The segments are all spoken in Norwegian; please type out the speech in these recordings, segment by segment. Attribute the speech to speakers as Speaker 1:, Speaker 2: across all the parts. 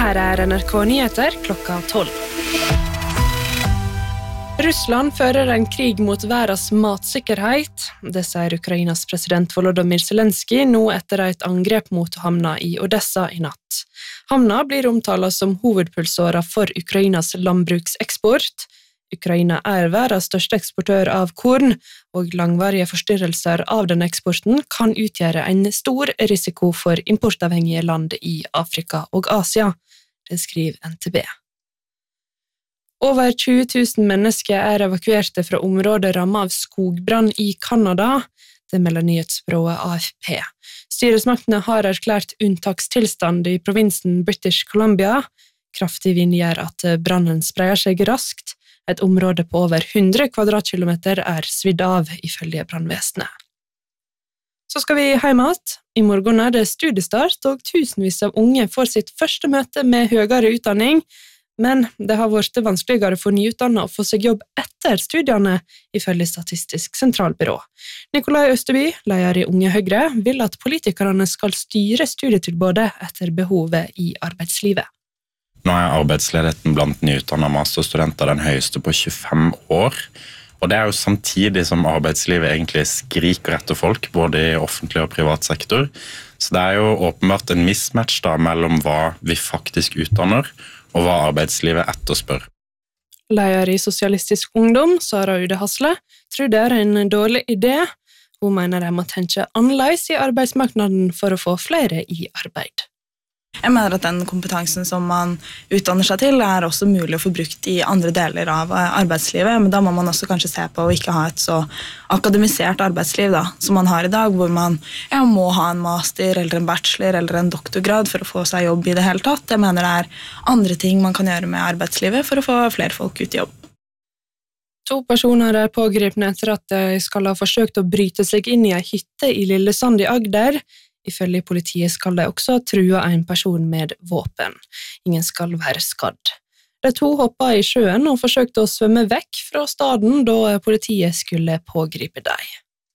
Speaker 1: Her NRK Nyheter klokka 12. Russland fører en krig mot verdens matsikkerhet. Det sier Ukrainas president Volodymyr Zelensky nå etter et angrep mot havna i Odessa i natt. Havna blir omtalt som hovedpulsåra for Ukrainas landbrukseksport. Ukraina verdens største eksportør av korn, og langvarige forstyrrelser av denne eksporten kan utgjøre en stor risiko for importavhengige land i Afrika og Asia. Det skriver NTB. Over 20 000 mennesker evakuerte fra området rammet av skogbrann i Kanada, det melder nyhetsbyrået AFP. Styresmaktene har erklært unntakstilstand i provinsen British Columbia. Kraftig vind gjør at brannen spreier seg raskt. Et område på over 100 kvadratkilometer svidd av, ifølge brannvesenet. Så skal vi hjem igjen. I morgen det studiestart, og tusenvis av unge får sitt første møte med høyere utdanning, men det har vært vanskeligere for nyutdannede å få seg jobb etter studiene, ifølge Statistisk sentralbyrå. Nikolai Østerby, leder i Unge Høyre, vil at politikerne skal styre studietilbudet etter behovet i arbeidslivet.
Speaker 2: Nå arbeidsledigheten blant nyutdannede masterstudenter den høyeste på 25 år, og det jo samtidig som arbeidslivet egentlig skriker etter folk, både i offentlig og privat sektor. Så det jo åpenbart en mismatch da mellom hva vi faktisk utdanner, og hva arbeidslivet etterspør.
Speaker 1: Leder i Sosialistisk Ungdom, Sara Ude Hasle, tror det en dårlig idé. Hun mener de må tenke annerledes i arbeidsmarkedet for å få flere i arbeid.
Speaker 3: Jeg mener at den kompetansen som man utdanner seg til også mulig å få brukt i andre deler av arbeidslivet, men da må man også kanskje se på å ikke ha et så akademisert arbeidsliv da, som man har i dag, hvor man må ha en master eller en bachelor eller en doktorgrad for å få seg jobb i det hele tatt. Jeg mener det andre ting man kan gjøre med arbeidslivet for å få flere folk ut i jobb.
Speaker 1: 2 personer pågripne etter at de skal ha forsøkt å bryte seg inn i en hytte i Lillesand i Agder. Ifølge politiet skal de også true en person med våpen. Ingen skal være skadd. De 2 hoppet i sjøen og forsøkte å svømme vekk fra staden da politiet skulle pågripe dem.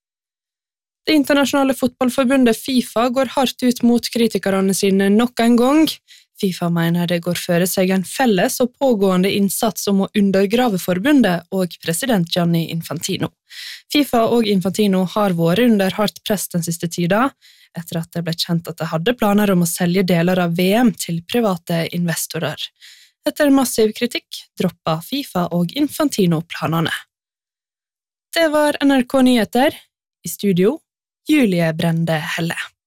Speaker 1: Det internasjonale fotballforbundet FIFA går hardt ut mot kritikerne sine nok en gang. FIFA mener det går føre seg en felles og pågående innsats om å undergrave forbundet og president Gianni Infantino. FIFA og Infantino har vært under hardt press den siste tiden, etter at det ble kjent at de hadde planer om å selge deler av VM til private investorer. Etter massiv kritikk droppet FIFA og Infantino planene. Det var NRK Nyheter. I studio, Julie Brende Helle.